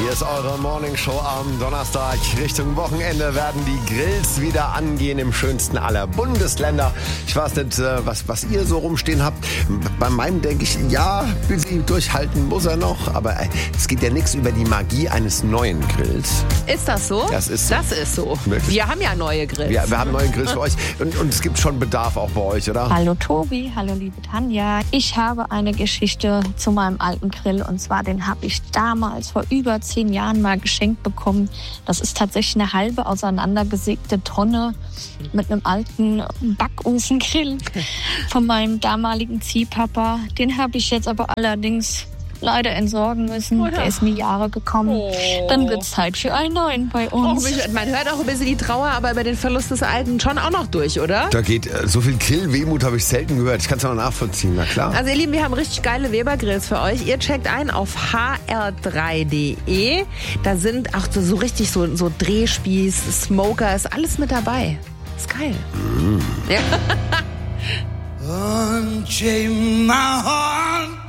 Hier ist eure Morningshow am Donnerstag. Richtung Wochenende werden die Grills wieder angehen im schönsten aller Bundesländer. Ich weiß nicht, was ihr so rumstehen habt. Bei meinem denke ich, ja, busy durchhalten muss er noch. Aber es geht ja nichts über die Magie eines neuen Grills. Ist das so? Das ist so. Das ist so. Wirklich? Wir haben ja neue Grills. Ja, wir haben neue Grills für euch. Und es gibt schon Bedarf auch bei euch, oder? Hallo Tobi, hallo liebe Tanja. Ich habe eine Geschichte zu meinem alten Grill. Und zwar, den habe ich damals vor über 10 Jahren mal geschenkt bekommen. Das ist tatsächlich eine halbe auseinandergesägte Tonne mit einem alten Backofengrill von meinem damaligen Ziehpapa. Den habe ich jetzt aber allerdings leider entsorgen müssen. Der ist mir Jahre gekommen. Dann wird es Zeit für einen neuen bei uns. Man hört auch ein bisschen die Trauer, aber über den Verlust des Alten schon auch noch durch, oder? Da geht so viel Grill-Wehmut habe ich selten gehört. Ich kann es auch nachvollziehen, na klar. Also ihr Lieben, wir haben richtig geile Weber-Grills für euch. Ihr checkt ein auf hr3.de. Da sind auch so richtig so Drehspieß, Smoker, ist alles mit dabei. Ist geil. Mm. Ja. Unchain my heart.